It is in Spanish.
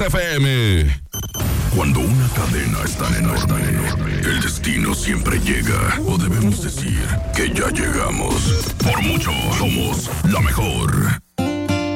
FM. Cuando una cadena es tan enorme, el destino siempre llega. O debemos decir que ya llegamos. Por mucho, somos la mejor.